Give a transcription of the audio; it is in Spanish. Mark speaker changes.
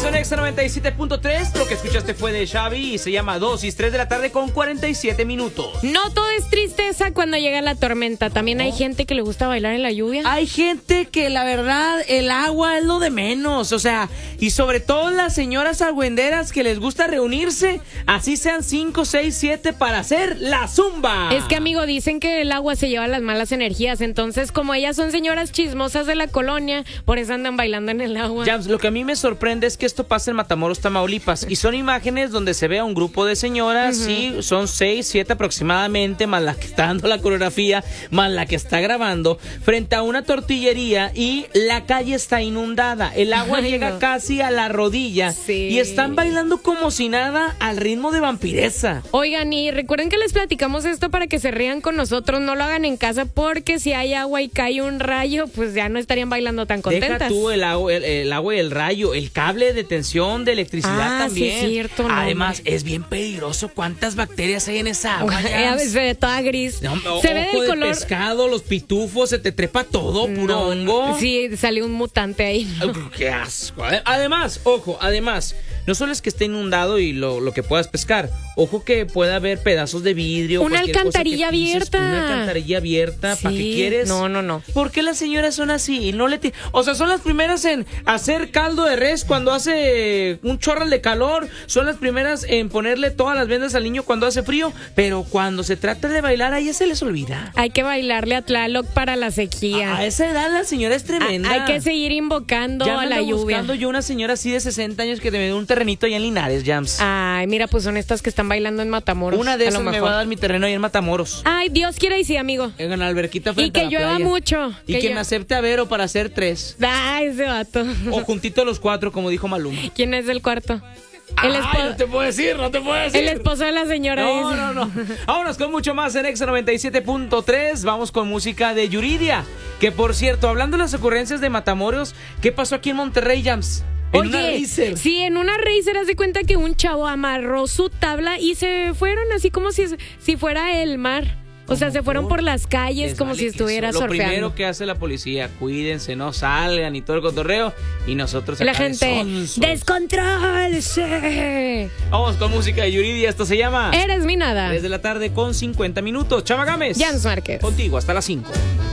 Speaker 1: en Exa 97.3. Lo que escuchaste fue de Xavi y se llama Dosis, 3 de la tarde con 47 minutos.
Speaker 2: No todo es tristeza cuando llega la tormenta. También hay gente que le gusta bailar en la lluvia.
Speaker 1: Hay gente que la verdad el agua es lo de menos, o sea, y sobre todo las señoras argüenderas que les gusta reunirse, así sean 5, 6, 7 para hacer la zumba.
Speaker 2: Es que, amigo, dicen que el agua se lleva las malas energías, entonces como ellas son señoras chismosas de la colonia, por eso andan bailando en el agua.
Speaker 1: Jams, lo que a mí me sorprende es que esto pasa en Matamoros, Tamaulipas, y son imágenes donde se ve a un grupo de señoras, sí, son 6, 7 aproximadamente, más la que está dando la coreografía, más la que está grabando, frente a una tortillería y la calle está inundada, el agua llega casi a la rodilla, y están bailando como si nada al ritmo de Vampiresa.
Speaker 2: Oigan, y recuerden que les platicamos esto para que se rían con nosotros, no lo hagan en casa porque si hay agua y cae un rayo, pues ya no estarían bailando tan contentas.
Speaker 1: Deja tú el agua y el rayo, el cable de tensión de electricidad también.
Speaker 2: Sí, es cierto, no,
Speaker 1: además, es bien peligroso. ¿Cuántas bacterias hay en esa agua?
Speaker 2: Se ve toda gris.
Speaker 1: No,
Speaker 2: se ve del color.
Speaker 1: Pescado, los pitufos, se te trepa todo, puro hongo.
Speaker 2: Sí, salió un mutante ahí.
Speaker 1: Qué asco. Además, ojo, no solo es que esté inundado y lo que puedas pescar. Ojo que puede haber pedazos de vidrio.
Speaker 2: Una alcantarilla abierta.
Speaker 1: Una alcantarilla abierta.
Speaker 2: Sí.
Speaker 1: ¿Para qué quieres?
Speaker 2: No.
Speaker 1: ¿Por qué las señoras son así? O sea, son las primeras en hacer caldo de res cuando hace un chorral de calor. Son las primeras en ponerle todas las vendas al niño cuando hace frío. Pero cuando se trata de bailar, a ella se les olvida.
Speaker 2: Hay que bailarle a Tlaloc para la sequía.
Speaker 1: A esa edad la señora es tremenda.
Speaker 2: Hay que seguir invocando
Speaker 1: ya
Speaker 2: a la lluvia.
Speaker 1: buscando yo una señora así de 60 años que te me dio un terrenito allá en Linares, Jams.
Speaker 2: Ay, mira, pues son estas que están bailando en Matamoros.
Speaker 1: Una de esas me va a dar mi terreno ahí en Matamoros.
Speaker 2: Ay, Dios quiera y sí, amigo.
Speaker 1: En la alberquita frente
Speaker 2: y
Speaker 1: a la
Speaker 2: que llueva
Speaker 1: playa.
Speaker 2: mucho.
Speaker 1: Y que me acepte a Vero para hacer 3.
Speaker 2: Ay, ese vato.
Speaker 1: O juntito los 4, como dijo Maluma.
Speaker 2: ¿Quién es el cuarto?
Speaker 1: No te puedo decir.
Speaker 2: El esposo de la señora.
Speaker 1: No. Vámonos con mucho más en Exa 97.3. Vamos con música de Yuridia. Que por cierto, hablando de las ocurrencias de Matamoros, ¿qué pasó aquí en Monterrey, Jams?
Speaker 2: Oye,
Speaker 1: una Racer.
Speaker 2: Sí, en una Racer, haz de cuenta que un chavo amarró su tabla y se fueron así como si fuera el mar. O sea, se fueron por las calles como si estuviera surfeando.
Speaker 1: Lo primero que hace la policía, cuídense, no salgan y todo el cotorreo. Y nosotros
Speaker 2: la
Speaker 1: acá
Speaker 2: gente, ¡descontrólese!
Speaker 1: Vamos con música de Yuridia. Esto se llama
Speaker 2: Eres mi nada.
Speaker 1: 3 de la tarde con 50 minutos. Chama Gámez.
Speaker 2: Jans Márquez.
Speaker 1: Contigo hasta las 5.